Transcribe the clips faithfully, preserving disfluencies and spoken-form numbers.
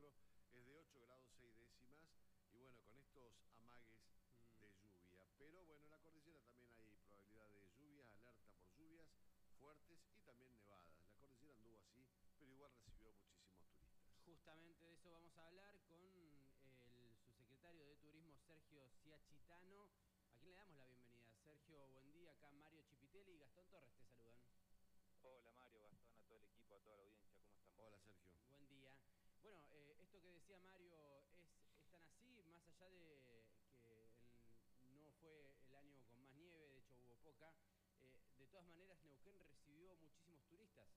termómetro es de ocho grados seis décimas y bueno, con estos amagues Mm. de lluvia. Pero bueno, en la cordillera también hay probabilidad de lluvias, alerta por lluvias fuertes y también nevadas. La cordillera anduvo así, pero igual recibió muchísimos turistas. Justamente de eso vamos a hablar con el subsecretario de Turismo, Sergio Ciachitano, a quien le damos la bienvenida. Sergio, buen día. Acá Mario Chipitelli y Gastón Torres te saludan. Hola Mario, Gastón, a todo el equipo, a toda la audiencia, ¿cómo estamos? Hola Sergio. Buen día. Bueno, eh, esto que decía Mario, ¿es, es tan así? Más allá de que el, no fue el año con más nieve, de hecho hubo poca, eh, de todas maneras Neuquén recibió muchísimos turistas.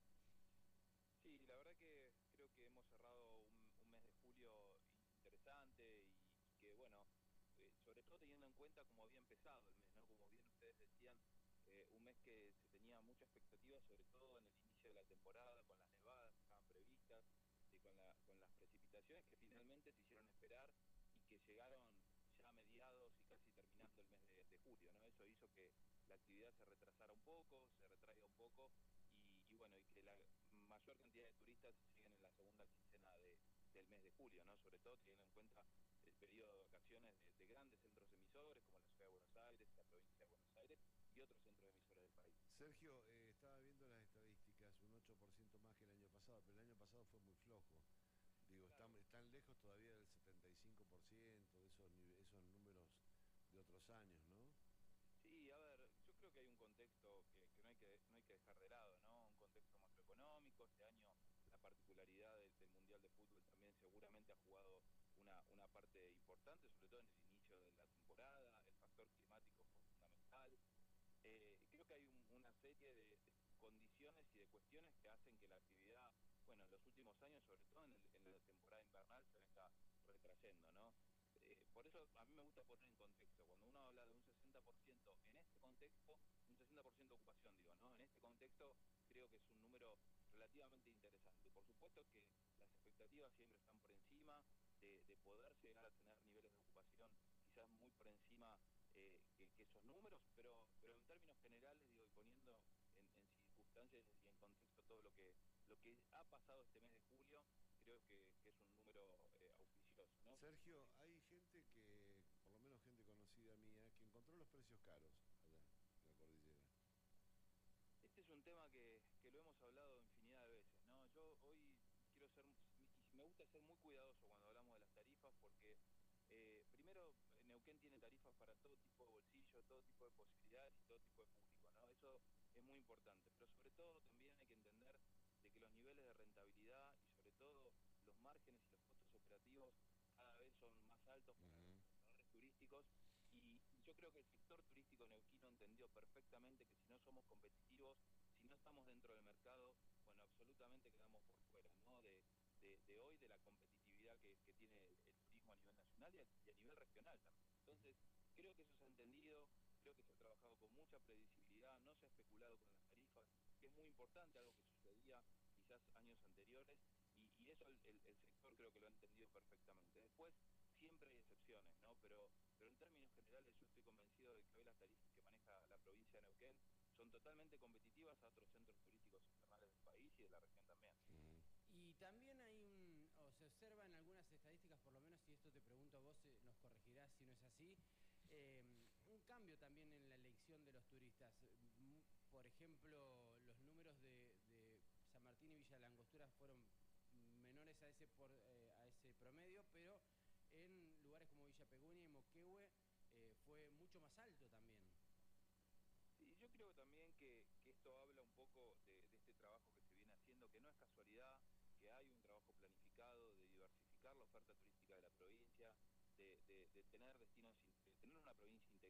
Sí, la verdad que creo que hemos cerrado un, un mes de julio interesante y, y que, bueno, eh, sobre todo teniendo en cuenta cómo había empezado el mes, ¿no? Como bien ustedes decían, eh, un mes que se tenía mucha expectativa, sobre todo en el inicio de la temporada, con las nevadas que estaban previstas y con, la, con las precipitaciones que finalmente se hicieron esperar y que llegaron ya a mediados y casi terminando el mes de, de julio, ¿no? Eso hizo que la actividad se retrasara un poco, se retraiga un poco y, y bueno, y que la mayor cantidad de turistas lleguen en la segunda quincena de, del mes de julio, ¿no? Sobre todo teniendo en cuenta el periodo de vacaciones de, de grandes centros emisores como la Ciudad de Buenos Aires, la provincia de Buenos Aires y otros centros emisores del país. Sergio, eh, estaba viendo las estadísticas, un ocho por ciento más que el año pasado, pero el año pasado fue muy flojo. Digo, Claro. están, están lejos todavía del setenta y cinco por ciento, de esos, esos números de otros años, ¿no? Sí, a ver, yo creo que hay un contexto que, que, no, hay que no hay que dejar de lado, ¿no? Un contexto macroeconómico. Este año la particularidad del, del Mundial de Fútbol también seguramente ha jugado una, una parte importante, sobre todo en el inicio de la temporada. El factor climático fue fundamental. Eh, creo que hay un, una serie de, de condiciones y de cuestiones que hacen que la actividad, bueno, en los últimos años, sobre todo en, el, en la temporada invernal, se venga retrayendo, ¿no? Eh, por eso a mí me gusta poner en contexto. Cuando uno habla de un sesenta por ciento en este contexto, un sesenta por ciento de ocupación, digo, ¿no? En este contexto creo que es un número relativamente interesante. Por supuesto que las expectativas siempre están por encima de, de poder llegar a tener niveles de ocupación quizás muy por encima eh, que, que esos números, pero, pero en términos generales, digo, y poniendo en, en circunstancias y en contexto todo lo que, lo que ha pasado este mes de julio, creo que, que es un número eh, auspicioso, ¿no? Sergio, hay gente que, por lo menos gente conocida mía, que encontró los precios caros allá en la cordillera. Este es un tema que, que lo hemos hablado infinidad de veces, ¿no? Yo hoy quiero ser, me gusta ser muy cuidadoso cuando hablamos de las tarifas porque eh, primero Neuquén tiene tarifas para todo tipo de bolsillo, todo tipo de posibilidades y todo tipo de público, ¿no? Eso es muy importante, pero sobre todo también hay que entender de que los niveles de rentabilidad y sobre todo los márgenes y los costos operativos cada vez son más altos para los Uh-huh. operadores turísticos. Y yo creo que el sector turístico neuquino entendió perfectamente que si no somos competitivos, si no estamos dentro del mercado, bueno, absolutamente quedamos por fuera, ¿no? De, de, de hoy, de la competitividad que, que tiene el, el turismo a nivel nacional y a, y a nivel regional también. Entonces, creo que eso se ha entendido, creo que se ha trabajado con mucha previsibilidad, no se ha especulado con las tarifas, que es muy importante, algo que sucedía quizás años anteriores, y, y eso el, el, el sector creo que lo ha entendido perfectamente. Después, siempre hay excepciones, ¿no? Pero, pero en términos generales yo estoy convencido de que hoy las tarifas que maneja la provincia de Neuquén son totalmente competitivas a otros centros turísticos invernales del país y de la región también. Uh-huh. Y también hay un, o se observa en algunas estadísticas, por lo menos si esto te pregunto a vos, eh, nos corregirás si no es así, eh, un cambio también en la elección de los turistas. Por ejemplo, los números de, de San Martín y Villa Langostura fueron menores a ese, por, eh, a ese promedio, pero en lugares como Villa Peguña y Moquehue eh, fue mucho más alto también. Sí, yo creo también que, que esto habla un poco de, de este trabajo que se viene haciendo, que no es casualidad, que hay un trabajo planificado de diversificar la oferta turística de la provincia, de, de, de tener destinos, de tener una provincia